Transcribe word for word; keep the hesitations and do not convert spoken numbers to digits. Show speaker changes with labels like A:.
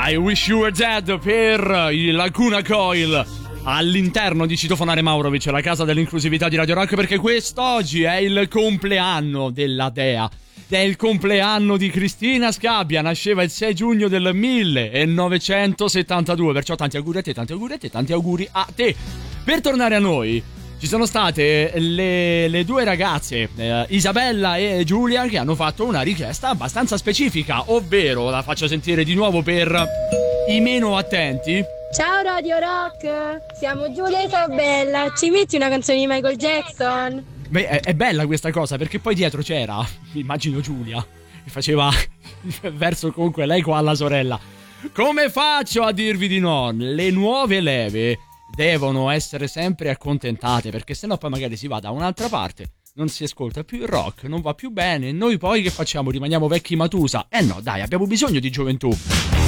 A: I Wish You Were Dead per i Lacuna Coil all'interno di Citofonare Maurovic, la casa dell'inclusività di Radio Rock, perché quest'oggi è il compleanno della dea. È il compleanno di Cristina Scabbia, nasceva il sei giugno del millenovecentosettantadue, perciò tanti auguri a te, tanti auguri a te, tanti auguri a te. Per tornare a noi, ci sono state le, le due ragazze, eh, Isabella e Giulia, che hanno fatto una richiesta abbastanza specifica, ovvero, la faccio sentire di nuovo per i meno attenti.
B: Ciao Radio Rock, siamo Giulia e Isabella, ci metti una canzone di Michael Jackson?
A: Beh, è, è bella questa cosa, perché poi dietro c'era, immagino Giulia, che faceva verso comunque lei qua alla sorella. Come faccio a dirvi di no? Le nuove leve devono essere sempre accontentate, perché sennò poi magari si va da un'altra parte, non si ascolta più il rock, non va più bene, e noi poi che facciamo? Rimaniamo vecchi Matusa? Eh no, dai, abbiamo bisogno di gioventù.